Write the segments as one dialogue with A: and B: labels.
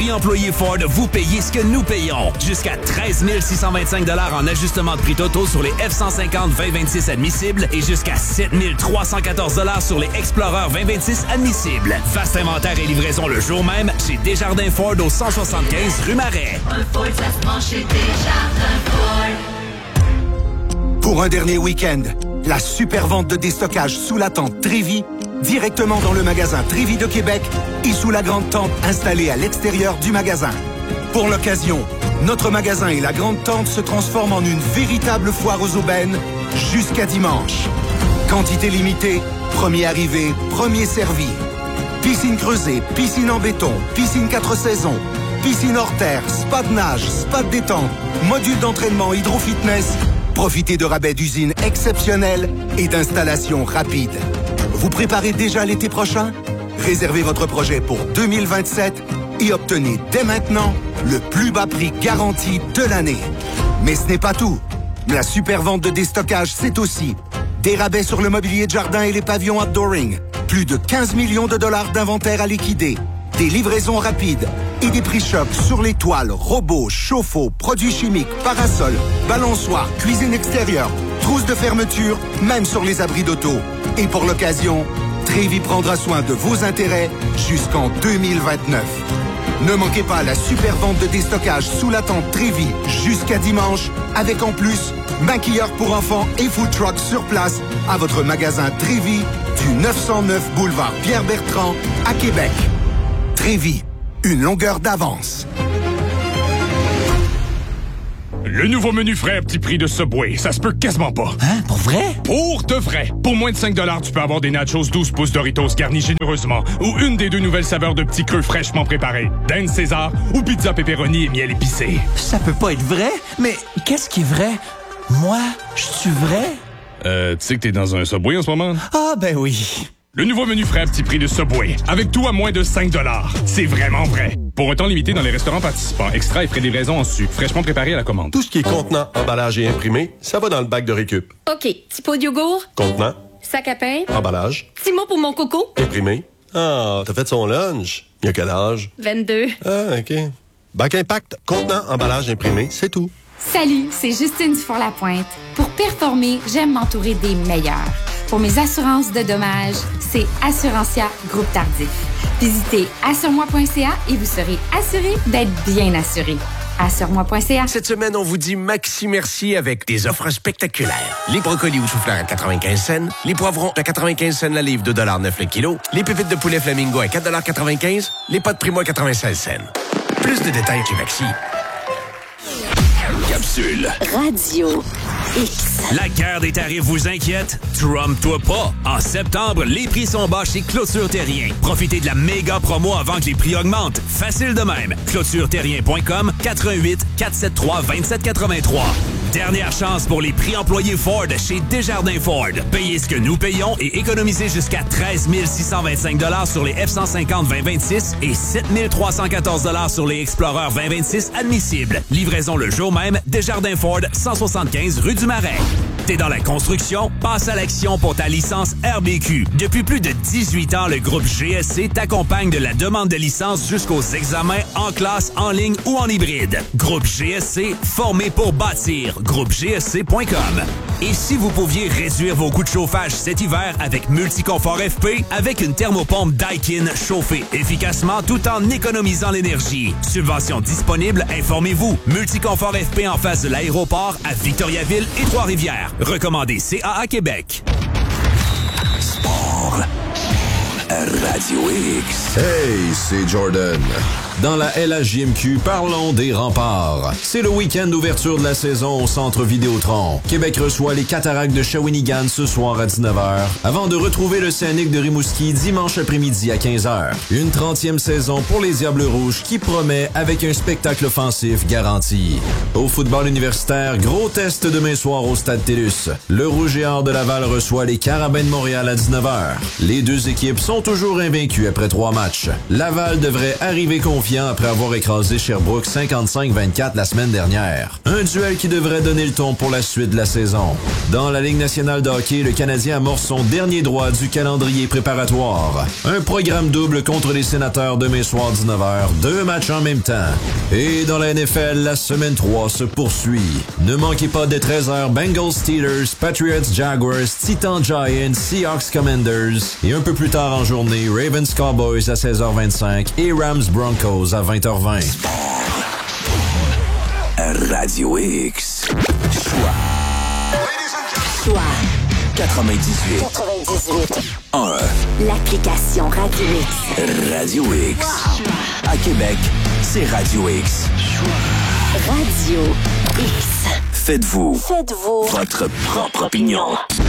A: prix employé Ford, vous payez ce que nous payons. Jusqu'à 13 625 $ en ajustement de prix totaux sur les F-150 2026 admissibles et jusqu'à 7 314 $ sur les Explorer 2026 admissibles. Vaste inventaire et livraison le jour même chez Desjardins Ford au 175 rue Marais.
B: Un Ford, ça se prend chez Desjardins Ford.
C: Pour un dernier week-end, la super vente de déstockage sous la tente Trévi, directement dans le magasin Trévi de Québec et sous la grande tente installée à l'extérieur du magasin. Pour l'occasion, notre magasin et la grande tente se transforment en une véritable foire aux aubaines jusqu'à dimanche. Quantité limitée, premier arrivé, premier servi. Piscine creusée, piscine en béton, piscine 4 saisons, piscine hors terre, spa de nage, spa de détente, module d'entraînement hydro-fitness. Profitez de rabais d'usine exceptionnels et d'installations rapides. Vous préparez déjà l'été prochain? Réservez votre projet pour 2027 et obtenez dès maintenant le plus bas prix garanti de l'année. Mais ce n'est pas tout. La super vente de déstockage, c'est aussi des rabais sur le mobilier de jardin et les pavillons outdooring, plus de 15 millions de dollars d'inventaire à liquider, des livraisons rapides et des prix chocs sur les toiles, robots, chauffe-eau, produits chimiques, parasols, balançoires, cuisine extérieure, trousses de fermeture, même sur les abris d'auto. Et pour l'occasion, Trévi prendra soin de vos intérêts jusqu'en 2029. Ne manquez pas la super vente de déstockage sous la tente Trévi jusqu'à dimanche, avec en plus maquilleurs pour enfants et food truck sur place à votre magasin Trévi du 909 boulevard Pierre-Bertrand à Québec. Trévi, une longueur d'avance.
D: Le nouveau menu frais à petit prix de Subway, ça se peut quasiment pas.
E: Hein? Pour vrai?
D: Pour de vrai! Pour moins de 5 $, tu peux avoir des nachos 12 pouces Doritos garnis généreusement ou une des 2 nouvelles saveurs de petits creux fraîchement préparés. Dinde César ou pizza pepperoni et miel épicé.
E: Ça peut pas être vrai? Mais qu'est-ce qui est vrai? Moi, je suis vrai?
D: Tu sais que t'es dans un Subway en ce moment?
E: Ah, ben oui.
D: Le nouveau menu frais à petit prix de Subway, avec tout à moins de 5 $. C'est vraiment vrai. Pour un temps limité dans les restaurants participants, extra et frais de livraison en sucre, fraîchement préparé à la commande.
F: Tout ce qui est contenant, emballage et imprimé, ça va dans le bac de récup.
G: OK. Petit pot de yogourt.
F: Contenant,
G: Sac à pain.
F: emballage,
G: Petit mot pour mon coco.
F: imprimé. Ah, t'as fait son lunch. Il y a quel âge?
G: 22.
F: Ah, OK. Bac Impact, contenant, emballage, imprimé, c'est tout.
H: Salut, c'est Justine Dufour-Lapointe. Pour performer, j'aime m'entourer des meilleurs. Pour mes assurances de dommages, c'est Assurantia Groupe Tardif. Visitez assure-moi.ca et vous serez assuré d'être bien assuré. Assure-moi.ca.
I: Cette semaine, on vous dit maxi merci avec des offres spectaculaires. Les brocolis ou chou-fleurs à 95 cents, les poivrons à 95 cents la livre, 2,9 $ le kilo, les pépites de poulet flamingo à 4,95 $, les pâtes primo à 96 cents. Plus de détails chez Maxi.
A: Capsule
B: Radio X.
A: La guerre des tarifs vous inquiète? Trompe-toi pas! En septembre, les prix sont bas chez Clôture Terrien. Profitez de la méga promo avant que les prix augmentent. Facile de même. ClôtureTerrien.com 88 473 2783. Dernière chance pour les prix employés Ford chez Desjardins Ford. Payez ce que nous payons et économisez jusqu'à 13 625 $ sur les F-150 2026 et 7 314 $ sur les Explorer 2026 admissibles. Livraison le jour même, Desjardins Ford, 175 rue du Marais. T'es dans la construction? Passe à l'action pour ta licence RBQ. Depuis plus de 18 ans, le groupe GSC t'accompagne de la demande de licence jusqu'aux examens en classe, en ligne ou en hybride. Groupe GSC, formé pour bâtir. GroupeGSC.com. Et si vous pouviez réduire vos coûts de chauffage cet hiver avec Multiconfort FP, avec une thermopompe Daikin chauffée efficacement tout en économisant l'énergie. Subvention disponible, informez-vous. Multiconfort FP en face de l'aéroport à Victoriaville et Trois-Rivières. Recommandé CAA Québec.
J: Sport. Radio X.
K: Hey, c'est Jordan. Dans la LHJMQ, parlons des remparts. C'est le week-end d'ouverture de la saison au Centre Vidéotron. Québec reçoit les Cataractes de Shawinigan ce soir à 19h, avant de retrouver le Scénic de Rimouski dimanche après-midi à 15h. Une 30e saison pour les Diables Rouges qui promet avec un spectacle offensif garanti. Au football universitaire, gros test demain soir au Stade TELUS. Le Rouge et Or de Laval reçoit les Carabins de Montréal à 19h. Les deux équipes sont toujours invaincues après 3 matchs. Laval devrait arriver confiant confiants après avoir écrasé Sherbrooke 55-24 la semaine dernière. Un duel qui devrait donner le ton pour la suite de la saison. Dans la Ligue nationale de hockey, le Canadien amorce son dernier droit du calendrier préparatoire. Un programme double contre les Sénateurs demain soir 19h, 2 matchs en même temps. Et dans la NFL, la semaine 3 se poursuit. Ne manquez pas dès 13h Bengals Steelers, Patriots Jaguars, Titans Giants, Seahawks Commanders et un peu plus tard en journée, Ravens Cowboys à 16h25 et Rams Broncos à 20h20.
J: Radio X. Choix 98. 1.
L: L'application Radio X.
J: Radio X. À Québec, c'est Radio X.
L: Radio X.
J: Faites-vous votre propre opinion.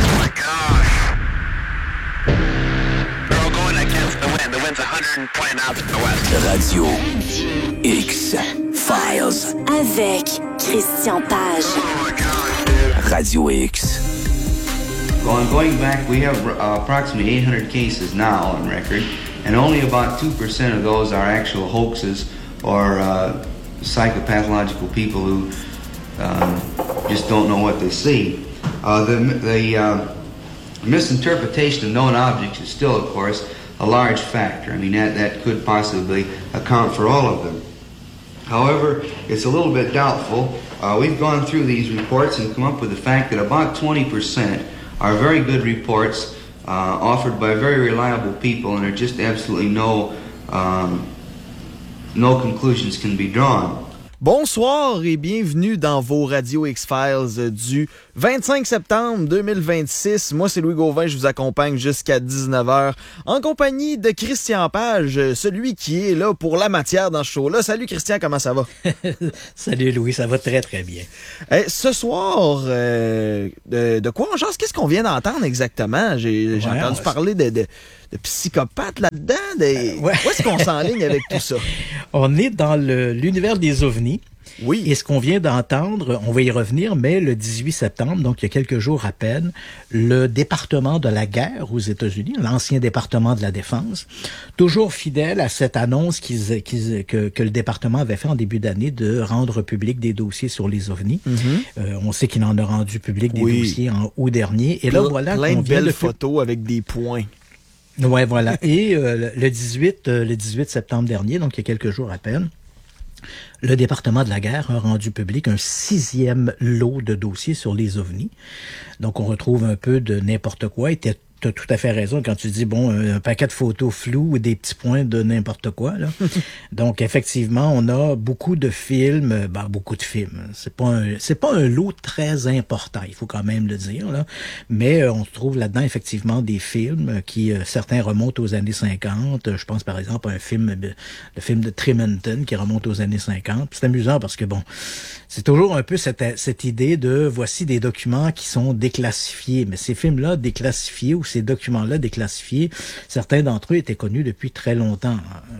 J: Radio X Files
L: avec Christian Page.
J: Radio X.
M: Going back, we have approximately 800 cases now on record, and only about 2% of those are actual hoaxes or psychopathological people who just don't know what they see. The misinterpretation of known objects is still, of course, a large factor. I mean, that could possibly account for all of them. However, it's a little bit doubtful. We've gone through these reports and come up with the fact that about 20% are very good reports offered by very reliable people, and there are just absolutely no conclusions can be drawn.
N: Bonsoir et bienvenue dans vos Radio X-Files du 25 septembre 2026. Moi, c'est Louis Gauvin, je vous accompagne jusqu'à 19h en compagnie de Christian Page, celui qui est là pour la matière dans ce show-là. Salut Christian, comment ça va?
O: Salut Louis, ça va très très bien.
N: Ce soir, de quoi on jase? Qu'est-ce qu'on vient d'entendre exactement? J'ai entendu parler de psychopathes là-dedans. Où est-ce qu'on s'enligne avec tout ça?
O: On est dans l'univers des ovnis.
N: Oui.
O: Et ce qu'on vient d'entendre, on va y revenir, mais le 18 septembre, donc il y a quelques jours à peine, le département de la guerre aux États-Unis, l'ancien département de la défense, toujours fidèle à cette annonce que le département avait fait en début d'année de rendre public des dossiers sur les ovnis. Mm-hmm. On sait qu'il en a rendu public des dossiers en août dernier. Et là, voilà
N: plein de belles photos avec des points.
O: Ouais, voilà. Et le 18 septembre dernier, donc il y a quelques jours à peine, le département de la guerre a rendu public un 6e lot de dossiers sur les ovnis. Donc on retrouve un peu de n'importe quoi. Et t'as tout à fait raison quand tu dis, bon, un paquet de photos floues ou des petits points de n'importe quoi, là. Donc, effectivement, on a beaucoup de films, beaucoup de films. C'est pas un lot très important, il faut quand même le dire, là. Mais on trouve là-dedans, effectivement, des films qui, certains remontent aux années 50. Je pense, par exemple, à le film de Tremonton qui remonte aux années 50. Puis c'est amusant parce que, bon, c'est toujours un peu cette idée de, voici des documents qui sont déclassifiés. Mais ces films-là déclassifiés ou ces documents-là déclassifiés, certains d'entre eux étaient connus depuis très longtemps.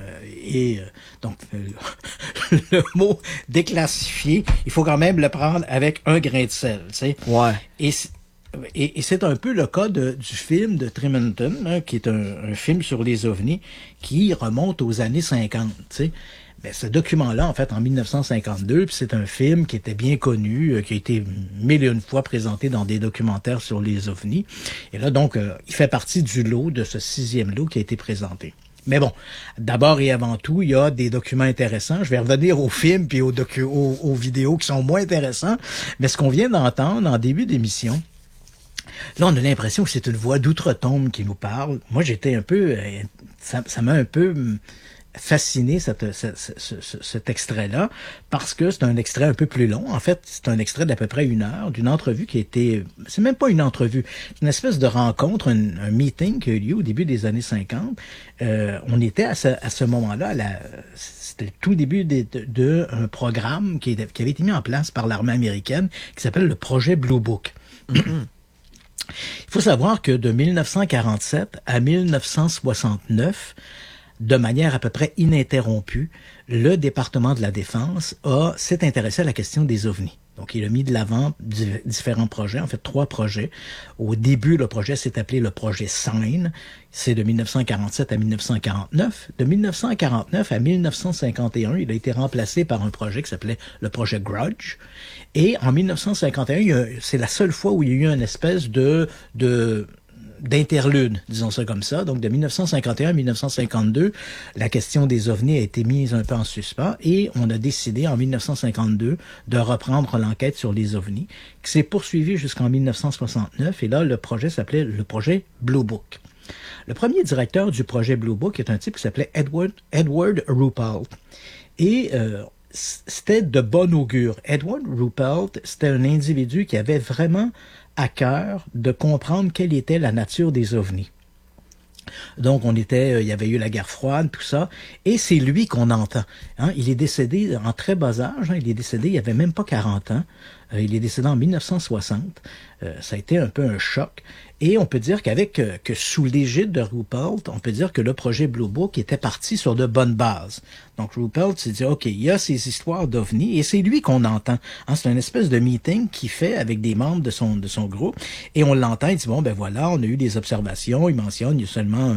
O: Donc, le mot déclassifié, il faut quand même le prendre avec un grain de sel, tu sais.
N: Ouais.
O: Et c'est un peu le cas du film de Tremonton, hein, qui est un film sur les ovnis, qui remonte aux années 50, tu sais. Ben, ce document-là, en fait, en 1952, puis c'est un film qui était bien connu, qui a été 1001 fois présenté dans des documentaires sur les ovnis. Et là, donc, il fait partie du lot, de ce 6e lot qui a été présenté. Mais bon, d'abord et avant tout, il y a des documents intéressants. Je vais revenir aux films puis aux vidéos qui sont moins intéressants. Mais ce qu'on vient d'entendre en début d'émission, là, on a l'impression que c'est une voix d'outre-tombe qui nous parle. Moi, j'étais un peu... ça m'a un peu... fasciné cet extrait-là, parce que c'est un extrait un peu plus long. En fait, c'est un extrait d'à peu près 1 heure d'une entrevue qui a été... C'est même pas une entrevue, c'est une espèce de rencontre, un meeting qui a eu lieu au début des années 50. On était à ce moment-là, c'était le tout début de un programme qui avait été mis en place par l'armée américaine, qui s'appelle le projet Blue Book. Il faut savoir que de 1947 à 1969, de manière à peu près ininterrompue, le département de la Défense s'est intéressé à la question des ovnis. Donc, il a mis de l'avant différents projets, en fait 3 projets. Au début, le projet s'est appelé le projet Sign. C'est de 1947 à 1949. De 1949 à 1951, il a été remplacé par un projet qui s'appelait le projet Grudge. Et en 1951, c'est la seule fois où il y a eu une espèce d'interlude, disons ça comme ça. Donc, de 1951 à 1952, la question des ovnis a été mise un peu en suspens et on a décidé en 1952 de reprendre l'enquête sur les ovnis, qui s'est poursuivie jusqu'en 1969. Et là, le projet s'appelait le projet Blue Book. Le premier directeur du projet Blue Book est un type qui s'appelait Edward Ruppelt. Et c'était de bon augure. Edward Ruppelt, c'était un individu qui avait vraiment à cœur de comprendre quelle était la nature des ovnis. Donc, il y avait eu la guerre froide, tout ça, et c'est lui qu'on entend. Hein? Il est décédé en très bas âge, il est décédé, il avait même pas 40 ans, il est décédé en 1960. Ça a été un peu un choc. Et on peut dire que sous l'égide de Ruppelt, on peut dire que le projet Blue Book était parti sur de bonnes bases. Donc Ruppelt s'est dit, OK, il y a ces histoires d'ovnis et c'est lui qu'on entend. Hein, c'est une espèce de meeting qu'il fait avec des membres de son groupe et on l'entend, il dit, bon, ben voilà, on a eu des observations, il mentionne, il y a seulement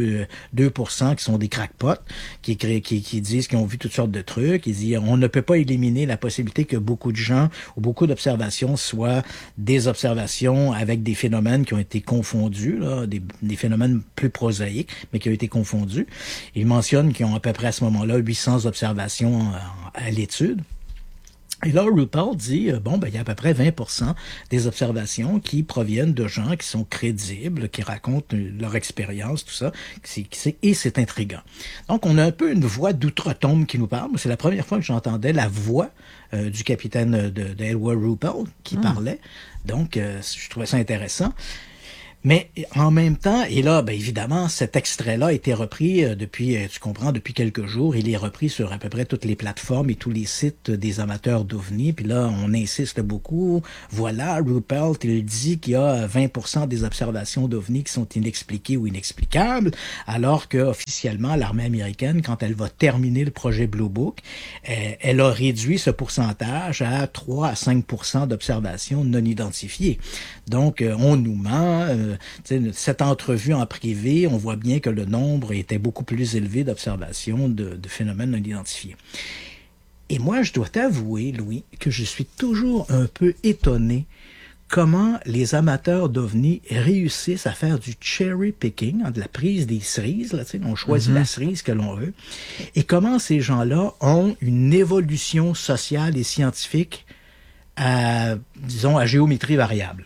O: 2% qui sont des crackpots, qui disent qu'ils ont vu toutes sortes de trucs. Il dit, on ne peut pas éliminer la possibilité que beaucoup de gens ou beaucoup d'observations soient des observations avec des phénomènes qui ont été confondus, là, des phénomènes plus prosaïques, mais qui ont été confondus. Il mentionne qu'ils ont à peu près à ce moment-là 800 observations à l'étude. Et là, Ruppelt dit, il y a à peu près 20% des observations qui proviennent de gens qui sont crédibles, qui racontent leur expérience, tout ça, et c'est intriguant. Donc, on a un peu une voix d'outre-tombe qui nous parle. C'est la première fois que j'entendais la voix du capitaine d'Edward Ruppelt qui parlait. Donc, je trouvais ça intéressant. Mais en même temps, et là, évidemment, cet extrait-là a été repris depuis quelques jours. Il est repris sur à peu près toutes les plateformes et tous les sites des amateurs d'ovnis. Puis là, on insiste beaucoup. Voilà, Ruppelt, il dit qu'il y a 20% des observations d'ovnis qui sont inexpliquées ou inexplicables, alors que officiellement, l'armée américaine, quand elle va terminer le projet Blue Book, elle a réduit ce pourcentage à 3 à 5% d'observations non identifiées. Donc, on nous ment. Cette entrevue en privé, on voit bien que le nombre était beaucoup plus élevé d'observations de phénomènes non identifiés. Et moi, je dois t'avouer, Louis, que je suis toujours un peu étonné comment les amateurs d'ovnis réussissent à faire du cherry picking, de la prise des cerises, là, on choisit la cerise que l'on veut, et comment ces gens-là ont une évolution sociale et scientifique à géométrie variable.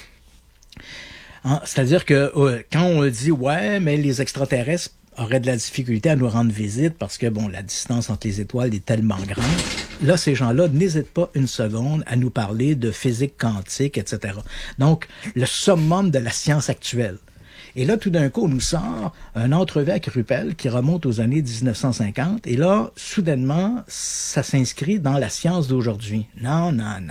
O: Hein, c'est-à-dire que quand on dit « ouais, mais les extraterrestres auraient de la difficulté à nous rendre visite parce que, la distance entre les étoiles est tellement grande », là, ces gens-là n'hésitent pas une seconde à nous parler de physique quantique, etc. Donc, le summum de la science actuelle. Et là, tout d'un coup, on nous sort un entrevue avec Ruppelt qui remonte aux années 1950. Et là, soudainement, ça s'inscrit dans la science d'aujourd'hui. Non.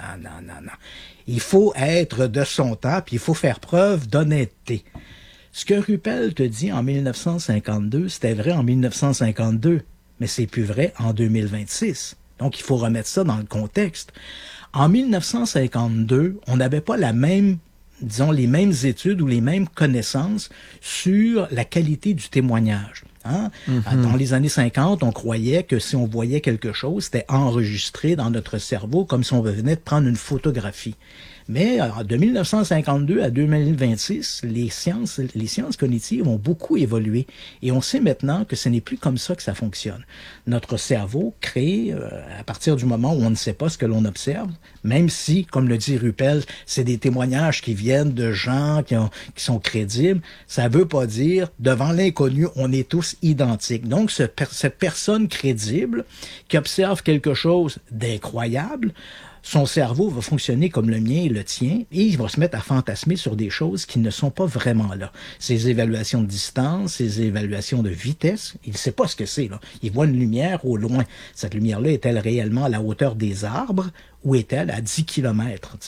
O: Il faut être de son temps, puis il faut faire preuve d'honnêteté. Ce que Ruppelt dit en 1952, c'était vrai en 1952, mais c'est plus vrai en 2026. Donc, il faut remettre ça dans le contexte. En 1952, on n'avait pas les mêmes études ou les mêmes connaissances sur la qualité du témoignage. Hein? Dans les années 50, on croyait que si on voyait quelque chose, c'était enregistré dans notre cerveau comme si on venait de prendre une photographie. Mais de 1952 à 2026, les sciences cognitives ont beaucoup évolué. Et on sait maintenant que ce n'est plus comme ça que ça fonctionne. Notre cerveau crée, à partir du moment où on ne sait pas ce que l'on observe, même si, comme le dit Ruppelt, c'est des témoignages qui viennent de gens qui sont crédibles, ça veut pas dire, devant l'inconnu, on est tous identiques. Donc, cette personne crédible qui observe quelque chose d'incroyable, son cerveau va fonctionner comme le mien et le tien, et il va se mettre à fantasmer sur des choses qui ne sont pas vraiment là. Ces évaluations de distance, ces évaluations de vitesse, il ne sait pas ce que c'est, là. Il voit une lumière au loin. Cette lumière-là est-elle réellement à la hauteur des arbres ou est-elle à 10 km, tu sais?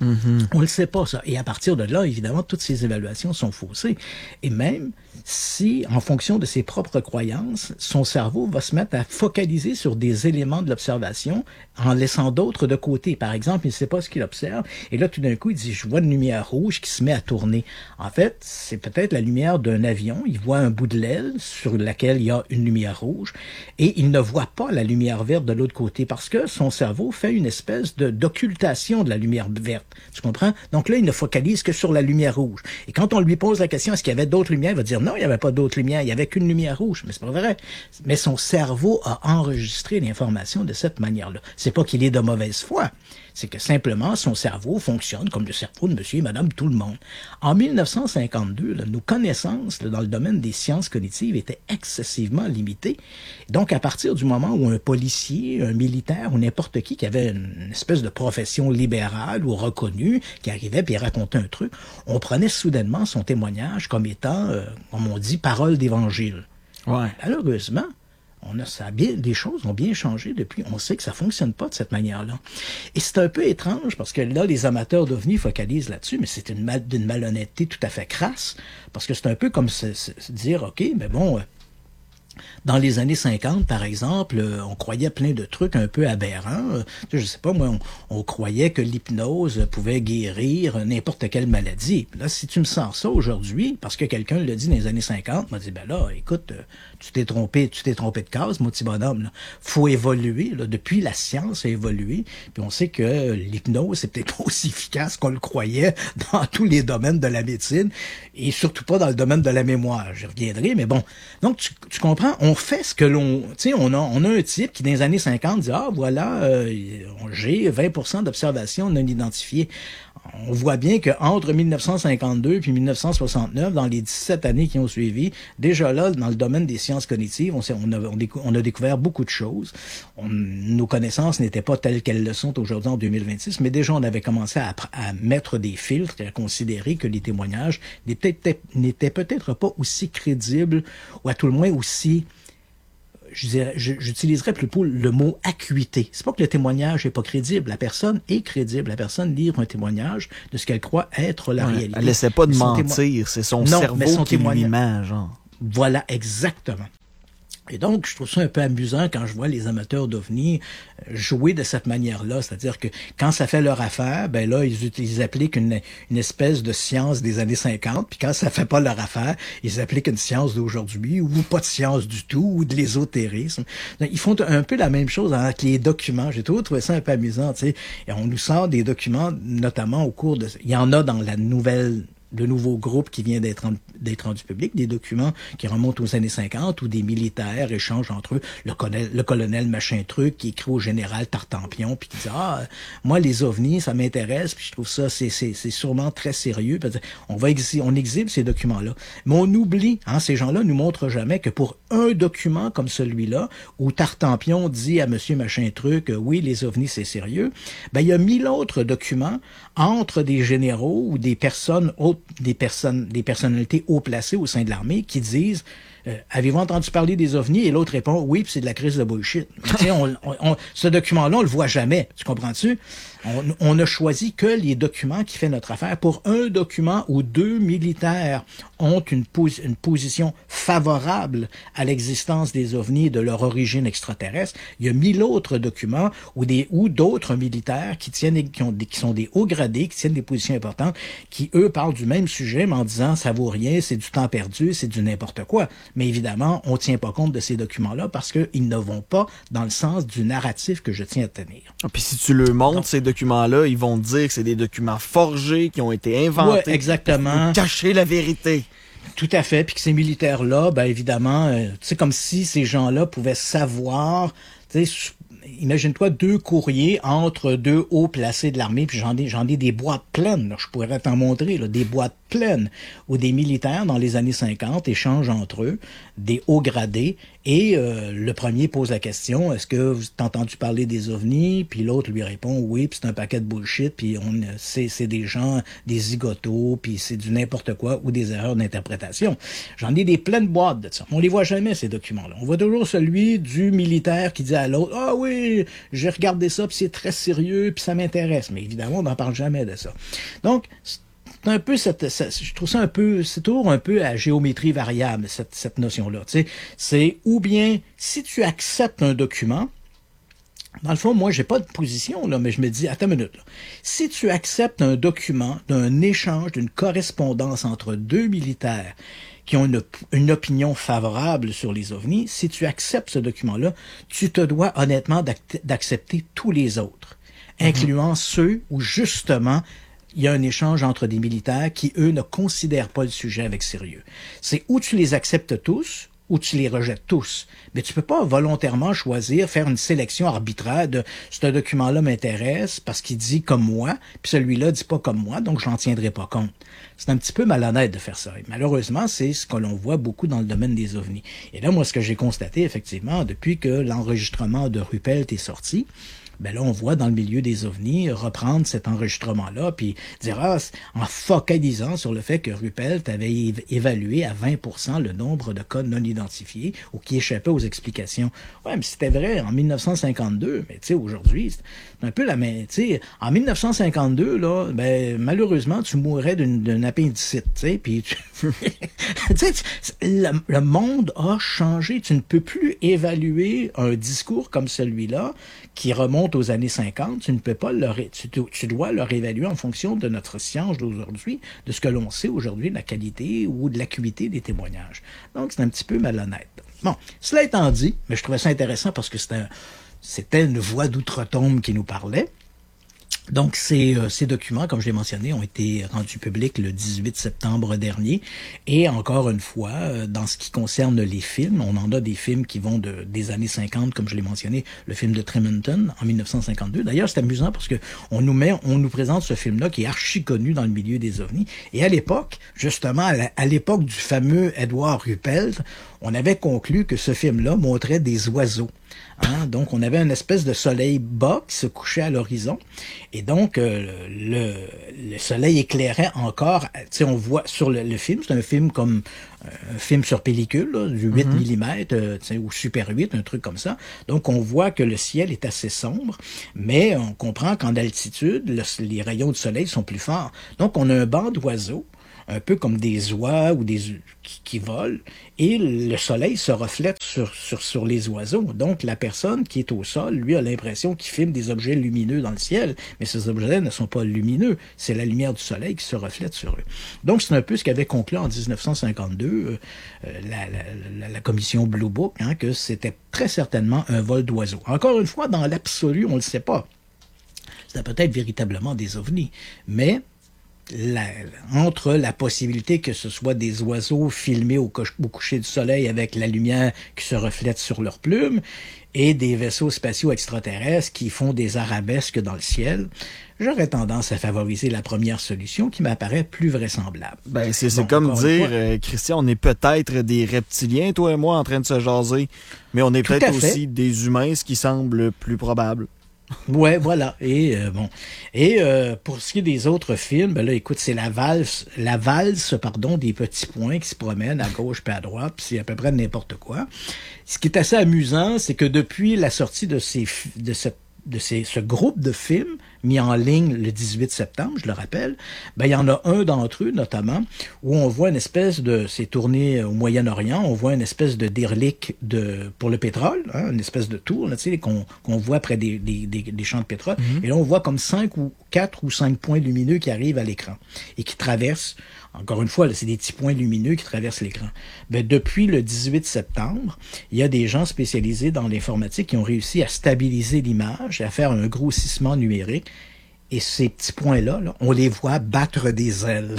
O: On le sait pas, ça. Et à partir de là, évidemment, toutes ces évaluations sont faussées. Et même si, en fonction de ses propres croyances, son cerveau va se mettre à focaliser sur des éléments de l'observation en laissant d'autres de côté. Par exemple, il ne sait pas ce qu'il observe. Et là, tout d'un coup, il dit, je vois une lumière rouge qui se met à tourner. En fait, c'est peut-être la lumière d'un avion. Il voit un bout de l'aile sur laquelle il y a une lumière rouge. Et il ne voit pas la lumière verte de l'autre côté parce que son cerveau fait une espèce d'occultation de la lumière verte. Tu comprends? Donc là, il ne focalise que sur la lumière rouge. Et quand on lui pose la question, est-ce qu'il y avait d'autres lumières? Il va dire, non, il n'y avait pas d'autres lumières. Il n'y avait qu'une lumière rouge. Mais c'est pas vrai. Mais son cerveau a enregistré l'information de cette manière-là. C'est pas qu'il est de mauvaise foi. C'est que simplement, son cerveau fonctionne comme le cerveau de monsieur et madame tout le monde. En 1952, nos connaissances dans le domaine des sciences cognitives étaient excessivement limitées. Donc, à partir du moment où un policier, un militaire ou n'importe qui avait une espèce de profession libérale ou reconnue, qui arrivait et racontait un truc, on prenait soudainement son témoignage comme étant, comme on dit, parole d'évangile. Ouais. Malheureusement, les choses ont bien changé depuis. On sait que ça fonctionne pas de cette manière-là. Et c'est un peu étrange parce que là, les amateurs d'OVNI focalisent là-dessus, mais c'est d'une malhonnêteté tout à fait crasse parce que c'est un peu comme se dire, OK, mais bon, dans les années 50, par exemple, on croyait plein de trucs un peu aberrants. Je sais pas, moi, on croyait que l'hypnose pouvait guérir n'importe quelle maladie. Là, si tu me sors ça aujourd'hui, parce que quelqu'un l'a dit dans les années 50, m'a dit, ben là, écoute, tu t'es trompé de case, mon petit bonhomme. Là. Faut évoluer. Là. Depuis, la science a évolué. Puis on sait que l'hypnose, c'est peut-être pas aussi efficace qu'on le croyait dans tous les domaines de la médecine et surtout pas dans le domaine de la mémoire. J'y reviendrai, mais bon. Donc, tu comprends, on fait ce que l'on... Tu sais, on a un type qui, dans les années 50, dit « Ah, voilà, j'ai 20% d'observations non identifiées. » On voit bien qu'entre 1952 puis 1969, dans les 17 années qui ont suivi, déjà là, dans le domaine des sciences cognitives, on a découvert beaucoup de choses. Nos connaissances n'étaient pas telles qu'elles le sont aujourd'hui en 2026, mais déjà on avait commencé à mettre des filtres et à considérer que les témoignages n'étaient peut-être pas aussi crédibles, ou à tout le moins aussi... J'utiliserais plutôt le mot acuité. C'est pas que le témoignage est pas crédible. La personne est crédible. La personne livre un témoignage de ce qu'elle croit être la réalité.
N: Elle essaie pas de mentir. C'est son cerveau qui lui ment, genre.
O: Voilà, exactement. Et donc, je trouve ça un peu amusant quand je vois les amateurs d'OVNI jouer de cette manière-là. C'est-à-dire que quand ça fait leur affaire, ben là, ils appliquent une espèce de science des années 50, puis quand ça fait pas leur affaire, ils appliquent une science d'aujourd'hui, ou pas de science du tout, ou de l'ésotérisme. Donc, ils font un peu la même chose avec les documents. J'ai toujours trouvé ça un peu amusant, tu sais. Et on nous sort des documents, notamment au cours de... Il y en a dans le nouveau groupe qui vient d'être rendu public, des documents qui remontent aux années 50 où des militaires échangent entre eux, le colonel machin truc qui écrit au général Tartampion puis qui dit moi les ovnis ça m'intéresse puis je trouve ça c'est sûrement très sérieux. On exhibe ces documents-là, mais on oublie, ces gens-là nous montrent jamais que pour un document comme celui-là où Tartampion dit à monsieur machin truc oui les ovnis c'est sérieux, ben il y a 1000 autres documents entre des généraux ou des personnes hautes, des personnalités haut placées au sein de l'armée qui disent avez-vous entendu parler des ovnis? Et l'autre répond oui, puis c'est de la crise de bullshit. Ce document-là, on le voit jamais. Tu comprends-tu? On a choisi que les documents qui fait notre affaire. Pour un document où 2 militaires ont une position favorable à l'existence des ovnis et de leur origine extraterrestre, il y a 1000 autres documents où d'autres militaires qui sont des hauts gradés, qui tiennent des positions importantes, qui eux parlent du même sujet, mais en disant ça vaut rien, c'est du temps perdu, c'est du n'importe quoi. Mais évidemment, on tient pas compte de ces documents-là parce qu'ils ne vont pas dans le sens du narratif que je tiens à tenir.
N: Puis si tu le montres, ces documents-là, ils vont te dire que c'est des documents forgés, qui ont été inventés.
O: Ouais, exactement.
N: Pour cacher la vérité.
O: Tout à fait. Puis que ces militaires-là, ben évidemment, c'est comme si ces gens-là pouvaient savoir, tu sais, imagine-toi 2 courriers entre 2 hauts placés de l'armée, puis j'en ai des boîtes pleines, là, je pourrais t'en montrer, là, des boîtes pleine, où des militaires, dans les années 50, échangent entre eux, des hauts gradés, et le premier pose la question, est-ce que vous avez entendu parler des ovnis? Puis l'autre lui répond, oui, puis c'est un paquet de bullshit, puis c'est des gens, des zigotos, puis c'est du n'importe quoi, ou des erreurs d'interprétation. J'en ai des pleines boîtes de ça. On les voit jamais, ces documents-là. On voit toujours celui du militaire qui dit à l'autre, ah oui, j'ai regardé ça, puis c'est très sérieux, puis ça m'intéresse. Mais évidemment, on n'en parle jamais de ça. Donc, c'est un peu je trouve ça un peu, c'est toujours un peu à géométrie variable, cette notion-là. Tu sais, c'est ou bien, si tu acceptes un document, dans le fond, moi, j'ai pas de position, là, mais je me dis, attends une minute, là. Si tu acceptes un document d'un échange, d'une correspondance entre deux militaires qui ont une opinion favorable sur les ovnis, si tu acceptes ce document-là, tu te dois honnêtement d'accepter tous les autres, incluant ceux où, justement, il y a un échange entre des militaires qui, eux, ne considèrent pas le sujet avec sérieux. C'est où tu les acceptes tous, ou tu les rejettes tous. Mais tu peux pas volontairement choisir, faire une sélection arbitraire de « ce document-là m'intéresse parce qu'il dit comme moi, puis celui-là dit pas comme moi, donc je n'en tiendrai pas compte ». C'est un petit peu malhonnête de faire ça. Et malheureusement, c'est ce que l'on voit beaucoup dans le domaine des ovnis. Et là, moi, ce que j'ai constaté, effectivement, depuis que l'enregistrement de Ruppelt est sorti, ben là, on voit dans le milieu des ovnis reprendre cet enregistrement-là, puis dire, en focalisant sur le fait que Ruppelt avait évalué à 20% le nombre de cas non identifiés ou qui échappaient aux explications. Ouais, mais c'était vrai en 1952, mais tu sais, aujourd'hui, c'est un peu la même. Tu sais, en 1952, là, ben, malheureusement, tu mourrais d'une appendicite, tu sais, puis le monde a changé. Tu ne peux plus évaluer un discours comme celui-là qui remonte aux années 50, tu ne peux pas tu dois le réévaluer en fonction de notre science d'aujourd'hui, de ce que l'on sait aujourd'hui, de la qualité ou de l'acuité des témoignages. Donc, c'est un petit peu malhonnête. Bon, cela étant dit, mais je trouvais ça intéressant parce que c'était une voix d'outre-tombe qui nous parlait. Donc, ces documents, comme je l'ai mentionné, ont été rendus publics le 18 septembre dernier. Et encore une fois, dans ce qui concerne les films, on en a des films qui vont des années 50, comme je l'ai mentionné, le film de Tremonton en 1952. D'ailleurs, c'est amusant parce que on nous présente ce film-là qui est archi connu dans le milieu des ovnis. Et à l'époque, justement, à l'époque du fameux Edward Ruppelt, on avait conclu que ce film-là montrait des oiseaux. Hein? Donc, on avait une espèce de soleil bas qui se couchait à l'horizon. Et donc, le soleil éclairait encore. Tu sais, on voit sur le film, c'est un film comme un film sur pellicule, là, du 8 mm, ou Super 8, un truc comme ça. Donc, on voit que le ciel est assez sombre, mais on comprend qu'en altitude, les rayons du soleil sont plus forts. Donc, on a un banc d'oiseaux, un peu comme des oies ou qui volent, et le soleil se reflète sur les oiseaux. Donc, la personne qui est au sol, lui, a l'impression qu'il filme des objets lumineux dans le ciel, mais ces objets ne sont pas lumineux. C'est la lumière du soleil qui se reflète sur eux. Donc, c'est un peu ce qu'avait conclu en 1952 la commission Blue Book, hein, que c'était très certainement un vol d'oiseaux. Encore une fois, dans l'absolu, on ne le sait pas. C'était peut-être véritablement des ovnis, mais entre la possibilité que ce soit des oiseaux filmés au coucher du soleil avec la lumière qui se reflète sur leurs plumes et des vaisseaux spatiaux extraterrestres qui font des arabesques dans le ciel, j'aurais tendance à favoriser la première solution qui m'apparaît plus vraisemblable.
N: Ben, c'est comme dire, Christian, on est peut-être des reptiliens, toi et moi, en train de se jaser, mais on est peut-être aussi des humains, ce qui semble plus probable.
O: Ouais, voilà. Et pour ce qui est des autres films, ben là, écoute, c'est la valse, des petits points qui se promènent à gauche puis à droite, puis c'est à peu près n'importe quoi. Ce qui est assez amusant, c'est que depuis la sortie de ce groupe de films mis en ligne le 18 septembre, je le rappelle, ben il y en a un d'entre eux notamment où on voit une espèce de, c'est tourné au Moyen-Orient, on voit une espèce de derlique pour le pétrole, hein, une espèce de tour là, tu sais, qu'on voit près des champs de pétrole, et là on voit comme 4 ou 5 points lumineux qui arrivent à l'écran et qui traversent. Encore une fois, là, c'est des petits points lumineux qui traversent l'écran. Ben, depuis le 18 septembre, il y a des gens spécialisés dans l'informatique qui ont réussi à stabiliser l'image, à faire un grossissement numérique. Et ces petits points-là, là, on les voit battre des ailes.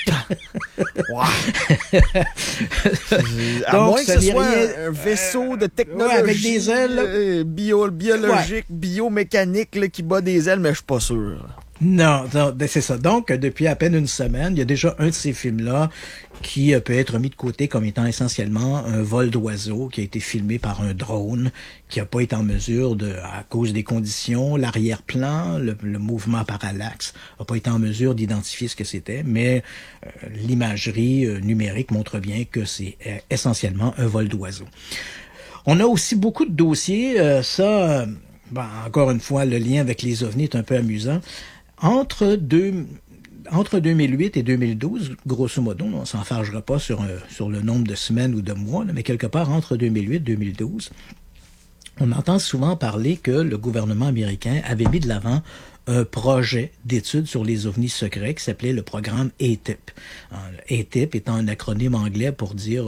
N: À moins que ce soit un vaisseau de technologie
O: avec des ailes
N: biologique, biomécanique là, qui bat des ailes, mais je suis pas sûr.
O: Non, c'est ça. Donc, depuis à peine une semaine, il y a déjà un de ces films-là qui peut être mis de côté comme étant essentiellement un vol d'oiseau qui a été filmé par un drone qui n'a pas été en mesure à cause des conditions, l'arrière-plan, le mouvement parallaxe, n'a pas été en mesure d'identifier ce que c'était, mais l'imagerie numérique montre bien que c'est essentiellement un vol d'oiseau. On a aussi beaucoup de dossiers, encore une fois, le lien avec les ovnis est un peu amusant. Entre 2008 et 2012, grosso modo, on s'en fargera pas sur le nombre de semaines ou de mois, mais quelque part entre 2008 et 2012, on entend souvent parler que le gouvernement américain avait mis de l'avant un projet d'études sur les ovnis secrets qui s'appelait le programme ATIP. ATIP étant un acronyme anglais pour dire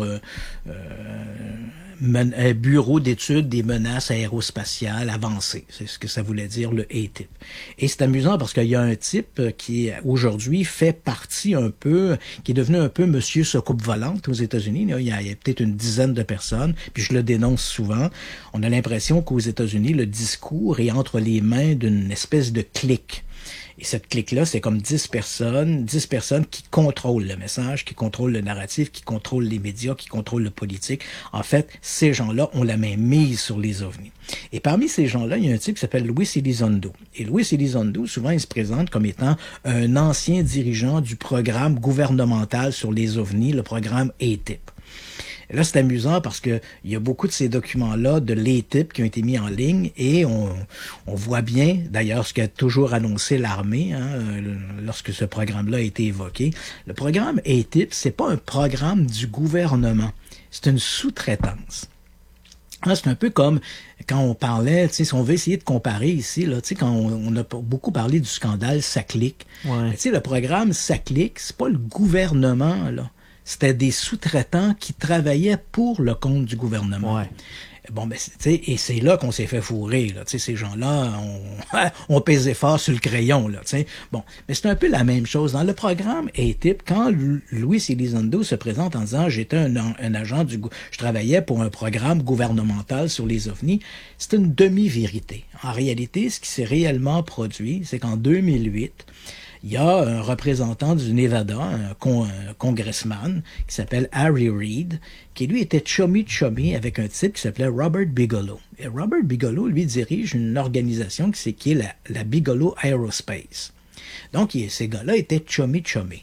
O: Bureau d'études des menaces aérospatiales avancées. C'est ce que ça voulait dire, le ATIP. Et c'est amusant parce qu'il y a un type qui, aujourd'hui, fait partie un peu, qui est devenu un peu monsieur soucoupe volante aux États-Unis. Il y a peut-être une dizaine de personnes, puis je le dénonce souvent. On a l'impression qu'aux États-Unis, le discours est entre les mains d'une espèce de clique. Et cette clique-là, c'est comme 10 personnes qui contrôlent le message, qui contrôlent le narratif, qui contrôlent les médias, qui contrôlent le politique. En fait, ces gens-là ont la main mise sur les ovnis. Et parmi ces gens-là, il y a un type qui s'appelle Luis Elizondo. Et Luis Elizondo, souvent, il se présente comme étant un ancien dirigeant du programme gouvernemental sur les ovnis, le programme ATIP. Et là, c'est amusant parce que il y a beaucoup de ces documents-là de l'ATIP qui ont été mis en ligne et on voit bien, d'ailleurs, ce qu'a toujours annoncé l'armée lorsque ce programme-là a été évoqué. Le programme ATIP, c'est pas un programme du gouvernement, c'est une sous-traitance. C'est un peu comme quand on parlait, tu sais, si on veut essayer de comparer ici, là, tu sais, quand on a beaucoup parlé du scandale SACLIC. Ouais. Tu sais, le programme SACLIC, c'est pas le gouvernement, là. C'était des sous-traitants qui travaillaient pour le compte du gouvernement. Ouais. Bon, ben, tu sais, et c'est là qu'on s'est fait fourrer, là. Tu sais, ces gens-là ont pesé fort sur le crayon, là, tu sais. Bon, mais c'est un peu la même chose. Dans le programme ATIP, quand Luis Elizondo se présente en disant « J'étais un agent je travaillais pour un programme gouvernemental sur les ovnis », c'est une demi-vérité. En réalité, ce qui s'est réellement produit, c'est qu'en 2008, il y a un représentant du Nevada, un congressman, qui s'appelle Harry Reid, qui lui était chummy avec un type qui s'appelait Robert Bigelow. Et Robert Bigelow, lui, dirige une organisation qui est la Bigelow Aerospace. Donc, ces gars-là étaient chummy.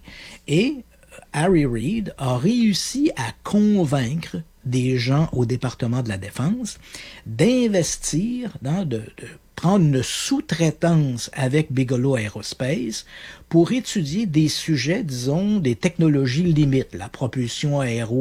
O: Et Harry Reid a réussi à convaincre des gens au département de la Défense d'investir de prendre une sous-traitance avec Bigelow Aerospace pour étudier des sujets, disons, des technologies limites, la propulsion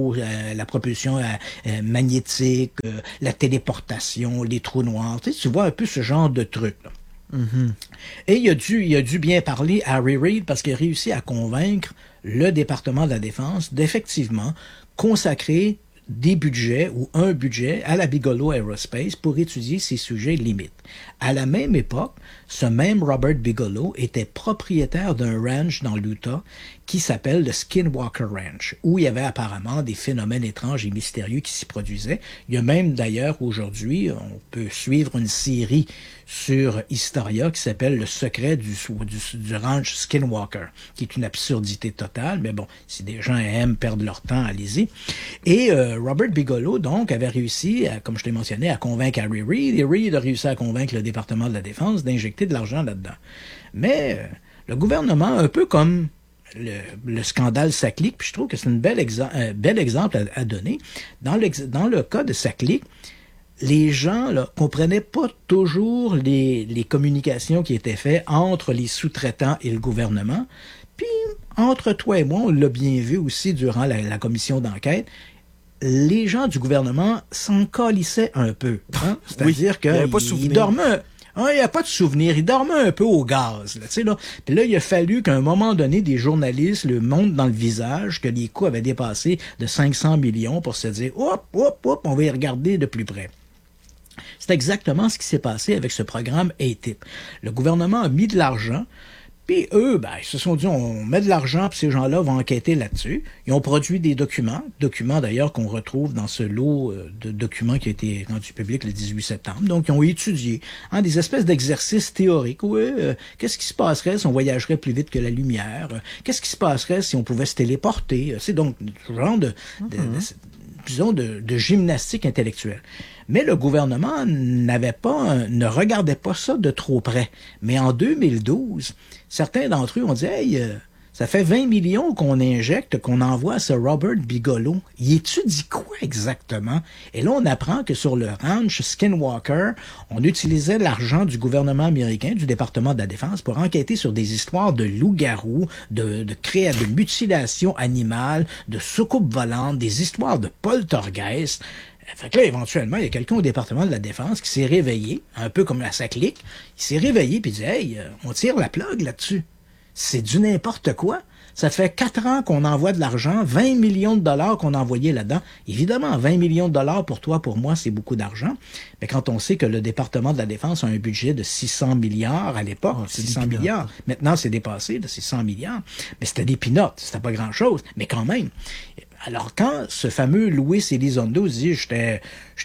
O: magnétique, la téléportation, les trous noirs. Tu vois un peu ce genre de truc, là. Mm-hmm. Et il a dû bien parler à Harry Reid parce qu'il a réussi à convaincre le département de la Défense d'effectivement consacrer des budgets ou un budget à la Bigelow Aerospace pour étudier ces sujets limites. À la même époque, ce même Robert Bigelow était propriétaire d'un ranch dans l'Utah qui s'appelle le Skinwalker Ranch, où il y avait apparemment des phénomènes étranges et mystérieux qui s'y produisaient. Il y a même d'ailleurs aujourd'hui, on peut suivre une série sur Historia qui s'appelle Le secret du ranch Skinwalker, qui est une absurdité totale, mais bon, si des gens aiment perdre leur temps, allez-y. Et Robert Bigelow, donc, avait réussi, comme je l'ai mentionné, à convaincre Harry Reid, et Reid a réussi à convaincre le département de la Défense d'injecter de l'argent là-dedans. Mais le gouvernement, un peu comme le scandale SACLIC, puis je trouve que c'est un bel exemple à donner. Dans le cas de SACLIC, les gens là comprenaient pas toujours les communications qui étaient faites entre les sous-traitants et le gouvernement. Puis, entre toi et moi, on l'a bien vu aussi durant la commission d'enquête, les gens du gouvernement s'en calissaient un peu. Hein? C'est-à-dire qu'ils dormaient... il n'y a pas de souvenir. Il dormait un peu au gaz. Là, là. Puis là, il a fallu qu'à un moment donné, des journalistes le montrent dans le visage que les coûts avaient dépassé de 500 millions pour se dire « Hop, on va y regarder de plus près ». C'est exactement ce qui s'est passé avec ce programme ATIP. Le gouvernement a mis de l'argent, Puis eux, ils se sont dit, on met de l'argent, puis ces gens-là vont enquêter là-dessus. Ils ont produit des documents d'ailleurs qu'on retrouve dans ce lot de documents qui a été rendu public le 18 septembre. Donc, ils ont étudié des espèces d'exercices théoriques. Qu'est-ce qui se passerait si on voyagerait plus vite que la lumière? Qu'est-ce qui se passerait si on pouvait se téléporter? C'est donc ce genre de gymnastique intellectuelle. Mais le gouvernement ne regardait pas ça de trop près. Mais en 2012, certains d'entre eux ont dit « Hey, ça fait 20 millions qu'on injecte, qu'on envoie à ce Robert Bigelow. Il étudie quoi exactement? » Et là, on apprend que sur le ranch Skinwalker, on utilisait l'argent du gouvernement américain, du département de la Défense, pour enquêter sur des histoires de loups-garous, de mutilations animales, de soucoupes volantes, des histoires de poltergeist. Fait que là, éventuellement, il y a quelqu'un au département de la Défense qui s'est réveillé, un peu comme à sa clique. Il s'est réveillé puis dit « Hey, on tire la plug là-dessus. C'est du n'importe quoi. Ça fait 4 ans qu'on envoie de l'argent, 20 millions de dollars qu'on a envoyé là-dedans. Évidemment, 20 millions de dollars pour toi, pour moi, c'est beaucoup d'argent. Mais quand on sait que le département de la Défense a un budget de 600 milliards à l'époque, 600 milliards. Maintenant, c'est dépassé de 600 milliards. Mais c'était des peanuts, c'était pas grand-chose. Mais quand même... Alors, quand ce fameux Luis Elizondo dit « J'étais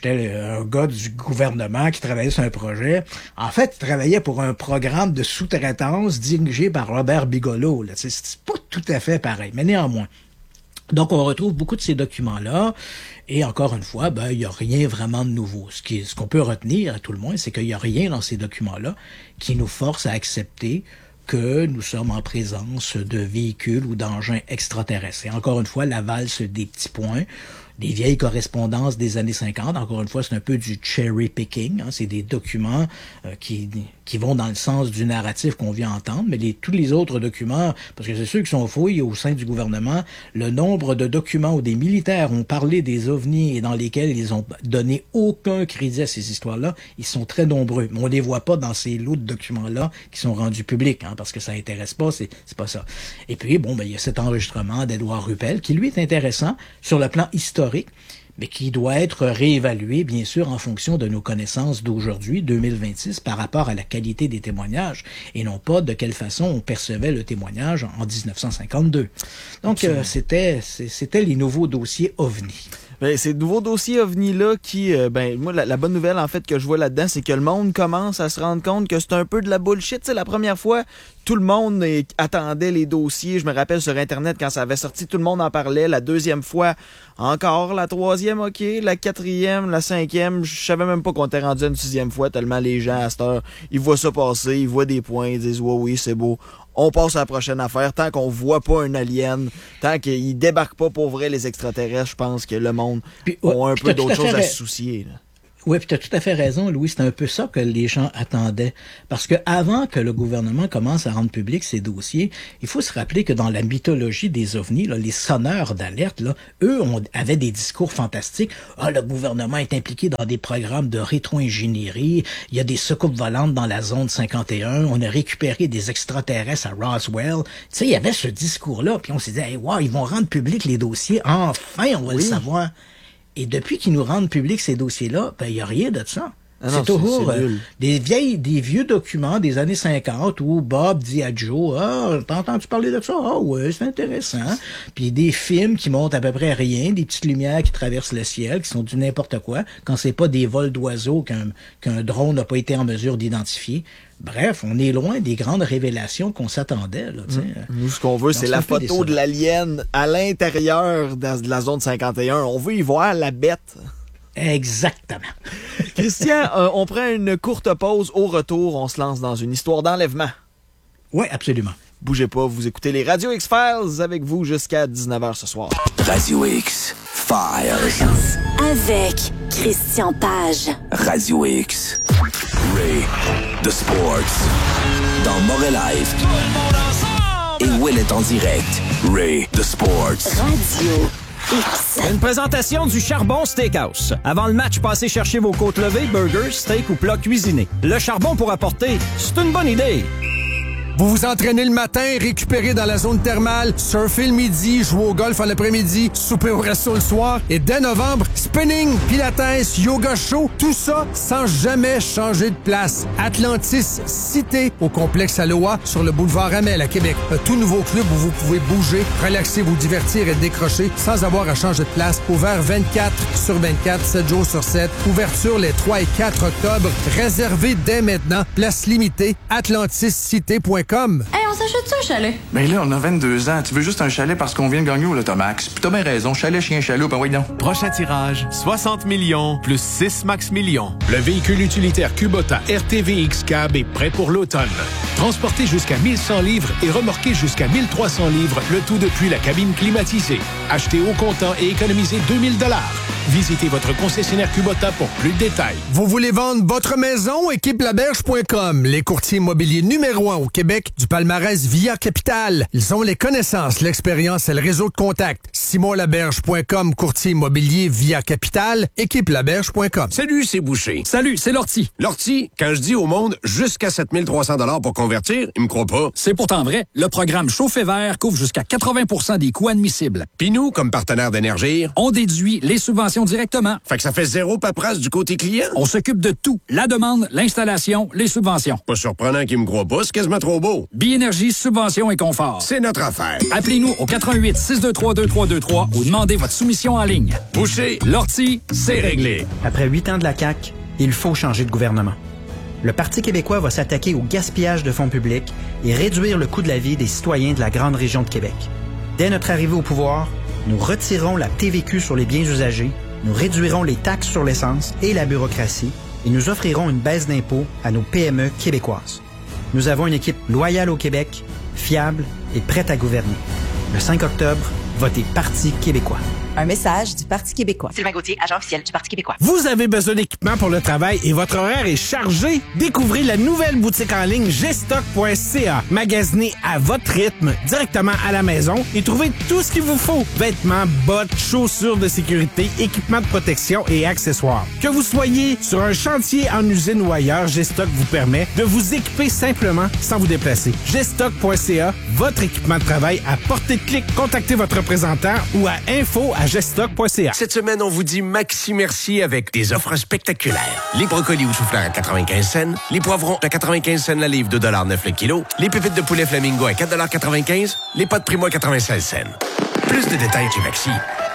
O: un gars du gouvernement qui travaillait sur un projet », en fait, il travaillait pour un programme de sous-traitance dirigé par Robert Bigelow. Là. C'est pas tout à fait pareil, mais néanmoins. Donc, on retrouve beaucoup de ces documents-là, et encore une fois, il n'y a rien vraiment de nouveau. Ce qu'on peut retenir, à tout le moins, c'est qu'il n'y a rien dans ces documents-là qui nous force à accepter que nous sommes en présence de véhicules ou d'engins extraterrestres. Et encore une fois, la valse des petits points, des vieilles correspondances des années 50. Encore une fois, c'est un peu du cherry picking. C'est des documents qui vont dans le sens du narratif qu'on vient entendre, mais tous les autres documents, parce que c'est ceux qui sont fouillés au sein du gouvernement, le nombre de documents où des militaires ont parlé des ovnis et dans lesquels ils ont donné aucun crédit à ces histoires-là, ils sont très nombreux. Mais on les voit pas dans ces lots de documents-là qui sont rendus publics, parce que ça intéresse pas, c'est pas ça. Et puis, il y a cet enregistrement d'Edouard Ruppel qui, lui, est intéressant sur le plan historique, mais qui doit être réévalué, bien sûr, en fonction de nos connaissances d'aujourd'hui, 2026, par rapport à la qualité des témoignages, et non pas de quelle façon on percevait le témoignage en 1952. Donc, c'était les nouveaux dossiers OVNI.
N: Ces nouveaux dossiers OVNI-là qui, moi, la bonne nouvelle, en fait, que je vois là-dedans, c'est que le monde commence à se rendre compte que c'est un peu de la bullshit. La première fois, tout le monde attendait les dossiers. Je me rappelle sur Internet, quand ça avait sorti, tout le monde en parlait. La deuxième fois, encore. La troisième, OK. La quatrième, la cinquième, je savais même pas qu'on était rendu à une sixième fois, tellement les gens, à cette heure, ils voient ça passer, ils voient des points, ils disent « oui, c'est beau ». On passe à la prochaine affaire. Tant qu'on voit pas un alien, tant qu'ils débarquent pas pour vrai les extraterrestres, je pense que le monde a un peu d'autres choses à se soucier. Là.
O: Oui, puis tu as tout à fait raison, Louis. C'est un peu ça que les gens attendaient. Parce que avant que le gouvernement commence à rendre public ces dossiers, il faut se rappeler que dans la mythologie des ovnis, les sonneurs d'alerte, eux avaient des discours fantastiques. Le gouvernement est impliqué dans des programmes de rétro-ingénierie. Il y a des soucoupes volantes dans la zone 51. On a récupéré des extraterrestres à Roswell. Tu sais, il y avait ce discours-là. Puis on s'est dit, ils vont rendre public les dossiers. Enfin, on va le savoir. Et depuis qu'ils nous rendent public ces dossiers-là, il n'y a rien de ça. C'est toujours des vieux documents des années 50 où Bob dit à Joe, t'as entendu parler de ça? Ouais, c'est intéressant. Puis des films qui montrent à peu près rien, des petites lumières qui traversent le ciel, qui sont du n'importe quoi, quand c'est pas des vols d'oiseaux qu'un drone n'a pas été en mesure d'identifier. Bref, on est loin des grandes révélations qu'on s'attendait. Là,
N: Nous, ce qu'on veut, c'est la photo de l'alien à l'intérieur de la zone 51. On veut y voir la bête.
O: Exactement.
N: Christian, on prend une courte pause. Au retour, on se lance dans une histoire d'enlèvement.
O: Oui, absolument.
N: Bougez pas, vous écoutez les Radio X-Files avec vous jusqu'à 19h ce soir.
J: Radio X-Files.
L: Avec Christian Page.
J: Radio X. Ray the Sports. Dans Morel Live. Et Will est en direct. Ray the Sports.
L: Radio X.
P: Une présentation du Charbon Steakhouse. Avant le match, passez chercher vos côtes levées, burgers, steak ou plats cuisinés. Le charbon pour apporter, c'est une bonne idée.
Q: Vous vous entraînez le matin, récupérez dans la zone thermale, surfez le midi, jouez au golf en après-midi, soupez au resto le soir. Et dès novembre, spinning, pilates, yoga show, tout ça sans jamais changer de place. Atlantis Cité au complexe Aloha sur le boulevard Amel à Québec. Un tout nouveau club où vous pouvez bouger, relaxer, vous divertir et décrocher sans avoir à changer de place. Ouvert 24/24, 7 jours sur 7. Ouverture les 3 et 4 octobre. Réservé dès maintenant. Place limitée. AtlantisCité.com.
G: Hey, on s'achète-tu un chalet?
R: Ben là, on a 22 ans. Tu veux juste un chalet parce qu'on vient de gagner au Lotomax. Puis t'as bien raison. Chalet, chien, chaloup, ben oui, non.
S: Prochain tirage, 60 millions plus 6 max millions. Le véhicule utilitaire Kubota RTVX Cab est prêt pour l'automne. Transporté jusqu'à 1100 livres et remorqué jusqu'à 1300 livres, le tout depuis la cabine climatisée. Achetez au comptant et économisez 2000 $. Visitez votre concessionnaire Kubota pour plus de détails.
Q: Vous voulez vendre votre maison? Équipelaberge.com, les courtiers immobiliers numéro 1 au Québec du palmarès Via Capital. Ils ont les connaissances, l'expérience et le réseau de contacts. SimonLaberge.com, courtier immobilier Via Capital. Équipelaberge.com.
I: Salut, c'est Boucher.
P: Salut, c'est Lortie.
I: Lortie, quand je dis au monde jusqu'à 7300 $ pour convertir, ils me croient pas.
P: C'est pourtant vrai. Le programme Chauffe Vert couvre jusqu'à 80% des coûts admissibles.
I: Puis nous, comme partenaire d'Énergie,
P: on déduit les subventions directement.
I: Fait que ça fait zéro paperasse du côté client.
P: On s'occupe de tout. La demande, l'installation, les subventions.
I: Pas surprenant qu'ils me croient pas, c'est quasiment trop beau.
P: Biénergie, subvention et confort.
I: C'est notre affaire.
P: Appelez-nous au 88 623 2323 ou demandez votre soumission en ligne.
I: Boucher,
P: Lortie, c'est réglé.
T: Après 8 ans de la CAQ, il faut changer de gouvernement. Le Parti québécois va s'attaquer au gaspillage de fonds publics et réduire le coût de la vie des citoyens de la grande région de Québec. Dès notre arrivée au pouvoir, nous retirerons la TVQ sur les biens usagés, nous réduirons les taxes sur l'essence et la bureaucratie et nous offrirons une baisse d'impôts à nos PME québécoises. Nous avons une équipe loyale au Québec, fiable et prête à gouverner. Le 5 octobre, votez Parti québécois.
U: Un message du Parti québécois. Sylvain Gauthier, agent officiel du Parti québécois.
V: Vous avez besoin d'équipement pour le travail et votre horaire est chargé? Découvrez la nouvelle boutique en ligne gstock.ca. Magasinez à votre rythme, directement à la maison et trouvez tout ce qu'il vous faut. Vêtements, bottes, chaussures de sécurité, équipements de protection et accessoires. Que vous soyez sur un chantier, en usine ou ailleurs, Gstock vous permet de vous équiper simplement sans vous déplacer. Gstock.ca, votre équipement de travail à portée de clic. Contactez votre représentant ou à info@gstock.ca.
I: Cette semaine, on vous dit maxi merci avec des offres spectaculaires. Les brocolis ou chou-fleurs à 95 cents, les poivrons à 95 cents la livre, 2,9 $ le kilo, les pépites de poulet flamingo à 4,95 $, les pâtes Primo à 96 cents. Plus de détails chez Maxi